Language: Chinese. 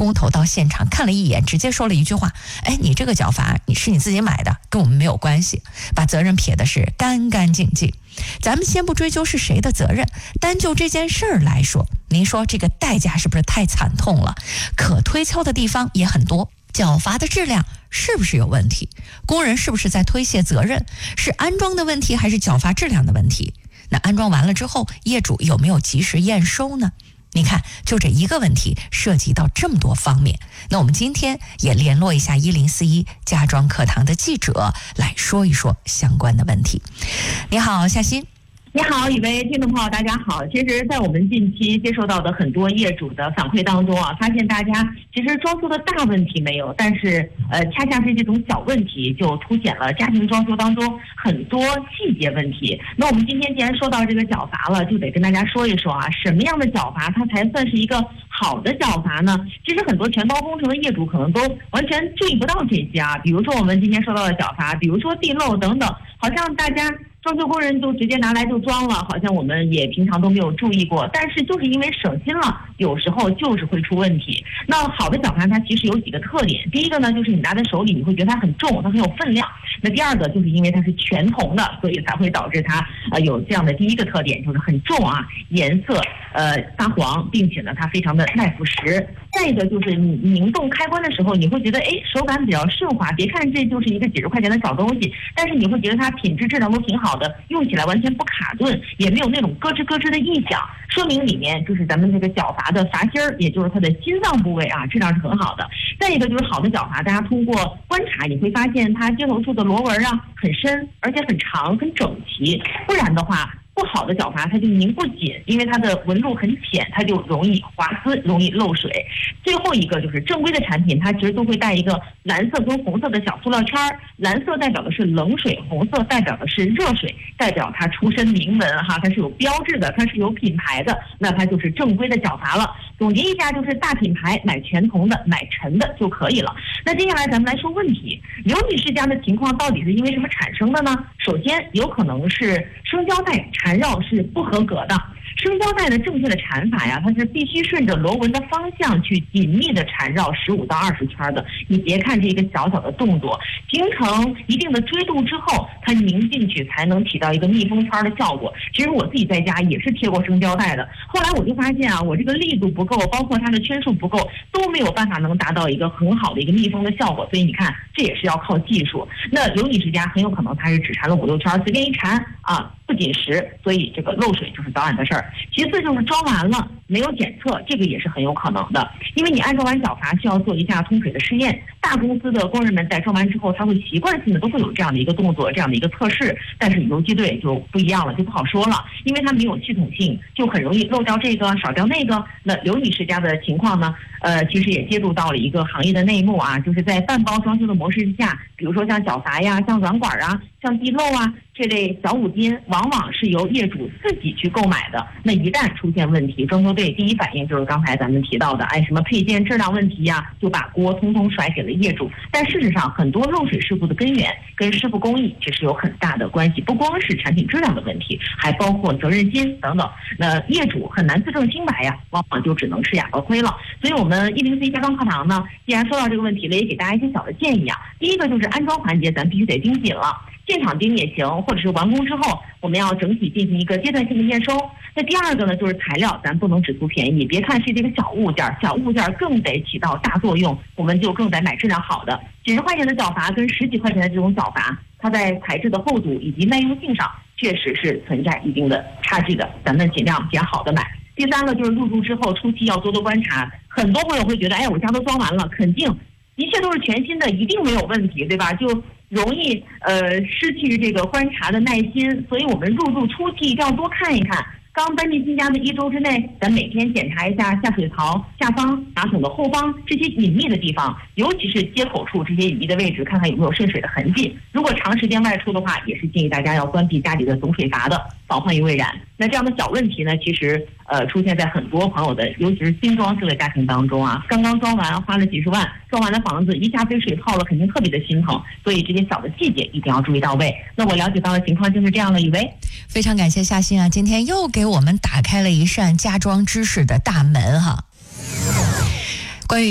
工头到现场看了一眼，直接说了一句话：哎，你这个角阀你是你自己买的，跟我们没有关系，把责任撇的是干干净净。咱们先不追究是谁的责任，单就这件事儿来说，您说这个代价是不是太惨痛了？可推敲的地方也很多。角阀的质量是不是有问题？工人是不是在推卸责任？是安装的问题还是角阀质量的问题？那安装完了之后，业主有没有及时验收呢？你看，就这一个问题涉及到这么多方面。那我们今天也联络一下1041家装课堂的记者，来说一说相关的问题。你好，夏欣。 你好，以为听众朋友大家好。其实在我们近期接受到的很多业主的反馈当中啊，发现大家其实装修的大问题没有，但是恰恰是这种小问题就凸显了家庭装修当中很多细节问题。那我们今天既然说到这个角阀了，就得跟大家说一说啊，什么样的角阀它才算是一个好的角阀呢？其实很多全包工程的业主可能都完全注意不到这些啊，比如说我们今天说到的角阀，比如说地漏等等，好像大家装修工人就直接拿来就装了，好像我们也平常都没有注意过，但是就是因为省心了，有时候就是会出问题。那好的角阀它其实有几个特点，第一个呢就是你拿在手里你会觉得它很重，它很有分量。那第二个就是因为它是全铜的，所以才会导致它有这样的第一个特点，就是很重啊，颜色发黄，并且呢它非常的耐腐蚀。再一个就是你拧动开关的时候，你会觉得手感比较顺滑，别看这就是一个几十块钱的小东西，但是你会觉得它品质质量都挺好的，用起来完全不卡顿，也没有那种咯吱咯吱的异响，说明里面就是咱们这个角阀的阀芯儿，也就是它的心脏部位啊，质量是很好的。再一个就是好的角阀，大家通过观察也会发现它接头处的螺纹啊很深，而且很长很整齐，不然的话不好的角阀它就拧不紧，因为它的纹路很浅，它就容易滑丝，容易漏水。最后一个就是正规的产品，它其实都会带一个蓝色跟红色的小塑料圈，蓝色代表的是冷水，红色代表的是热水，代表它出身名门哈，它是有标志的，它是有品牌的，那它就是正规的角阀了。总结一下，就是大品牌买全铜的，买沉的就可以了。那接下来咱们来说问题，刘女士家的情况到底是因为什么产生的呢？首先有可能是生胶带缠绕是不合格的。生胶带的正确的缠法呀，它是必须顺着螺纹的方向去紧密的缠绕15到20圈的。你别看这个小小的动作，形成一定的锥度之后，它拧进去才能起到一个密封圈的效果。其实我自己在家也是贴过生胶带的，后来我就发现啊，我这个力度不够，包括它的圈数不够，都没有办法能达到一个很好的一个密封的效果。所以你看，这也是要靠技术。那刘女士家很有可能她是只缠了5、6圈，随便一缠啊，不紧实，所以这个漏水就是早晚的事儿。其次就是装完了没有检测，这个也是很有可能的，因为你安装完角阀需要做一下通水的试验。大公司的工人们在装完之后，他会习惯性的都会有这样的一个动作，这样的一个测试。但是游击队就不一样了，就不好说了，因为它没有系统性，就很容易漏掉这个少掉那个。那刘女士家的情况呢，其实也接触到了一个行业的内幕啊，就是在半包装修的模式之下，比如说像角阀呀、像软管啊、像地漏啊这类小五金，往往是由业主自己去购买的。那一旦出现问题，装修队第一反应就是刚才咱们提到的，什么配件质量问题呀，就把锅通通甩给了业主。但事实上，很多漏水事故的根源跟师傅工艺其实有很大的关系，不光是产品质量的问题，还包括责任心等等。那业主很难自证清白呀，往往就只能吃哑巴亏了。所以我们104家装课堂呢，既然说到这个问题了，也给大家一些小的建议啊。第一个就是安装环节咱必须得盯紧了，现场盯也行，或者是完工之后我们要整体进行一个阶段性的验收。那第二个呢，就是材料咱不能只图便宜，别看是这个小物件，小物件更得起到大作用，我们就更得买质量好的。几十块钱的角阀跟10几块钱的这种角阀，它在材质的厚度以及耐用性上确实是存在一定的差距的，咱们尽量捡好的买。第三个就是入住之后初期要多多观察，很多朋友会觉得我家都装完了，肯定一切都是全新的，一定没有问题，对吧？就容易失去这个观察的耐心，所以我们入住初期一定要多看一看。刚搬进新家的1周之内，咱每天检查一下下水槽下方、马桶的后方这些隐秘的地方，尤其是接口处这些隐秘的位置，看看有没有渗水的痕迹。如果长时间外出的话，也是建议大家要关闭家里的总水阀的，防患于未然。那这样的小问题呢，其实出现在很多朋友的，尤其是新装修的家庭当中啊，刚刚装完花了几十万，装完的房子一下被水泡了，肯定特别的心疼。所以这些小的细节一定要注意到位。那我了解到的情况就是这样了，以为非常感谢夏欣啊，今天又给我们打开了一扇家装知识的大门哈。